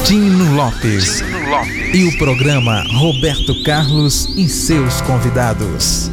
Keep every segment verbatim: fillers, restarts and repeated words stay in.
Tino Lopes. Tino Lopes e o programa Roberto Carlos e seus convidados.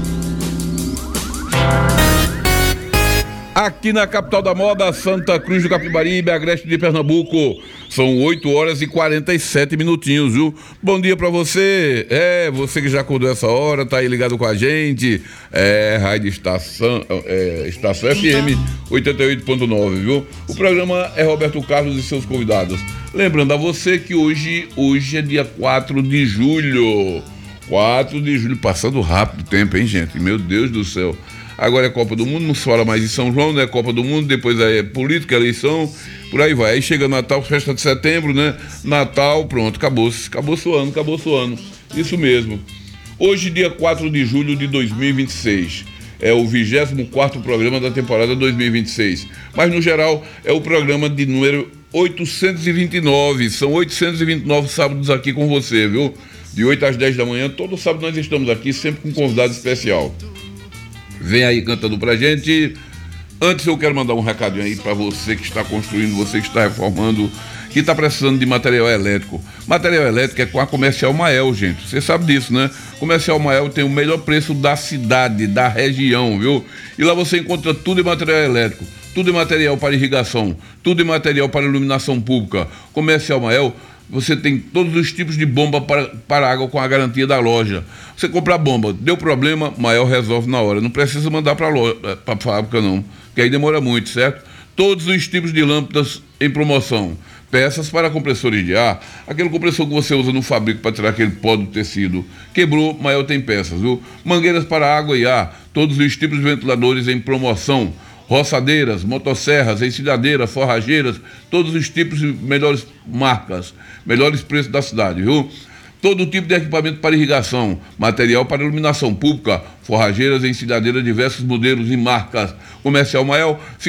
Aqui na capital da moda, Santa Cruz do Capibaribe, Agreste de Pernambuco. São oito horas e quarenta e sete minutinhos, viu? Bom dia pra você. É, você que já acordou essa hora, tá aí ligado com a gente. É, Rádio Estação, é, Estação F M oitenta e oito ponto nove, viu? O programa é Roberto Carlos e seus convidados. Lembrando a você que hoje, hoje é dia quatro de julho. quatro de julho, passando rápido o tempo, hein, gente? Meu Deus do céu. Agora é Copa do Mundo, não se fala mais de São João, né? Copa do Mundo, depois é política, eleição, por aí vai. Aí chega Natal, festa de setembro, né? Natal, pronto, acabou-se. Acabou-se o ano, acabou-se o ano. Isso mesmo. Hoje, dia quatro de julho de dois mil e vinte e seis. É o vigésimo quarto programa da temporada dois mil e vinte e seis. Mas, no geral, é o programa de número oitocentos e vinte e nove. São oitocentos e vinte e nove sábados aqui com você, viu? De oito às dez da manhã, todo sábado nós estamos aqui, sempre com um convidado especial. Vem aí cantando pra gente. Antes eu quero mandar um recadinho aí pra você que está construindo, você que está reformando, que está precisando de material elétrico. Material elétrico é com a Comercial Mael, gente. Você sabe disso, né? Comercial Mael tem o melhor preço da cidade, da região, viu? E lá você encontra tudo em material elétrico, tudo em material para irrigação, tudo em material para iluminação pública. Comercial Mael, você tem todos os tipos de bomba para, para água com a garantia da loja. Você compra a bomba, deu problema, Mael resolve na hora. Não precisa mandar para a fábrica não, que aí demora muito, certo? Todos os tipos de lâmpadas em promoção. Peças para compressores de ar, aquele compressor que você usa no fabrico para tirar aquele pó do tecido. Quebrou, Mael tem peças, viu? Mangueiras para água e ar, todos os tipos de ventiladores em promoção. Roçadeiras, motosserras, encilhadeiras, forrageiras, todos os tipos de melhores marcas, melhores preços da cidade, viu? Todo tipo de equipamento para irrigação, material para iluminação pública, forrageiras, encilhadeiras, diversos modelos e marcas. Comercial Mael